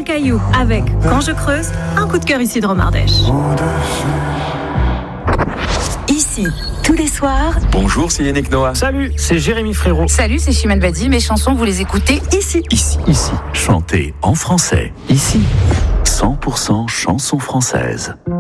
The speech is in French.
Caillou avec Quand je creuse, un coup de cœur ici de Romardèche. Ici, tous les soirs. Bonjour, c'est Yannick Noah. Salut, c'est Jérémy Frérot. Salut, c'est Chimène Badi. Mes chansons, vous les écoutez ici. Ici. Chantez en français. Ici. 100% chansons françaises.